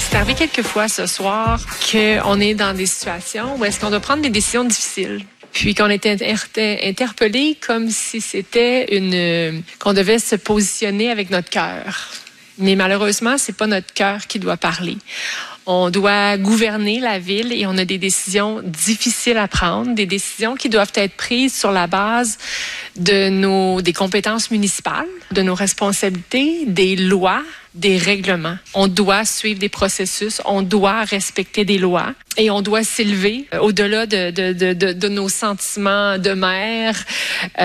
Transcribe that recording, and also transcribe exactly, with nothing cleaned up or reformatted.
C'est arrivé quelques fois ce soir qu'on est dans des situations où est-ce qu'on doit prendre des décisions difficiles. Puis qu'on était inter- interpellé comme si c'était une qu'on devait se positionner avec notre cœur. Mais malheureusement, c'est pas notre cœur qui doit parler. On doit gouverner la ville et on a des décisions difficiles à prendre, des décisions qui doivent être prises sur la base de nos des compétences municipales, de nos responsabilités, des lois, des règlements. On doit suivre des processus, on doit respecter des lois et on doit s'élever au-delà de, de, de, de, de nos sentiments de maire.